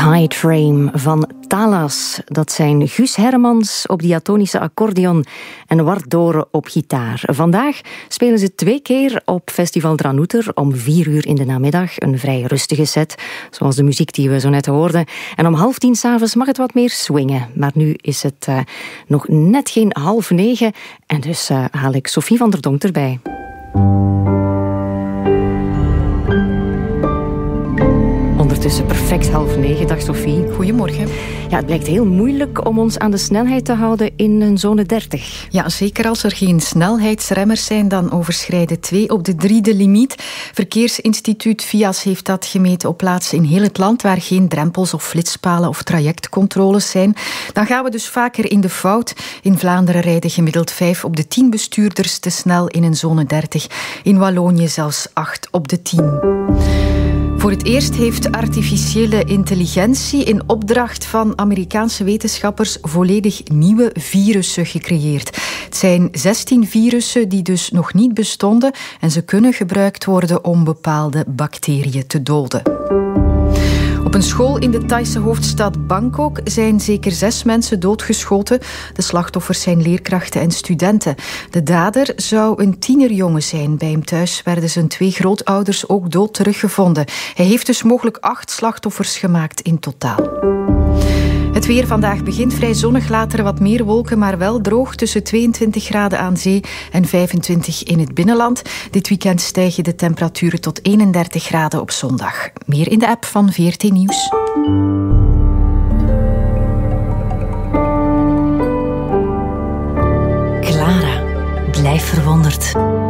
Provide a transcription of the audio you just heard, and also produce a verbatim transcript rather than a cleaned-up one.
Tide Frame van Thalas. Dat zijn Guus Hermans op diatonische accordeon en Wart Doren op gitaar. Vandaag spelen ze twee keer op Festival Dranouter om vier uur in de namiddag. Een vrij rustige set, zoals de muziek die we zo net hoorden. En om half tien 's avonds mag het wat meer swingen. Maar nu is het uh, nog net geen half negen en dus uh, haal ik Sophie van der Donk erbij. Ondertussen perfect half negen. Dag Sophie. Goedemorgen. Ja, het blijkt heel moeilijk om ons aan de snelheid te houden in een zone dertig. Ja, zeker als er geen snelheidsremmers zijn, dan overschrijden twee op de drie de limiet. Verkeersinstituut V I A S heeft dat gemeten op plaatsen in heel het land waar geen drempels of flitspalen of trajectcontroles zijn. Dan gaan we dus vaker in de fout. In Vlaanderen rijden gemiddeld vijf op de tien bestuurders te snel in een zone dertig. In Wallonië zelfs acht op de tien. Voor het eerst heeft artificiële intelligentie in opdracht van Amerikaanse wetenschappers volledig nieuwe virussen gecreëerd. Het zijn zestien virussen die dus nog niet bestonden en ze kunnen gebruikt worden om bepaalde bacteriën te doden. Op een school in de Thaise hoofdstad Bangkok zijn zeker zes mensen doodgeschoten. De slachtoffers zijn leerkrachten en studenten. De dader zou een tienerjongen zijn. Bij hem thuis werden zijn twee grootouders ook dood teruggevonden. Hij heeft dus mogelijk acht slachtoffers gemaakt in totaal. Het weer vandaag begint vrij zonnig, later wat meer wolken, maar wel droog tussen tweeëntwintig graden aan zee en vijfentwintig in het binnenland. Dit weekend stijgen de temperaturen tot eenendertig graden op zondag. Meer in de app van V R T Nieuws. Clara, blijf verwonderd.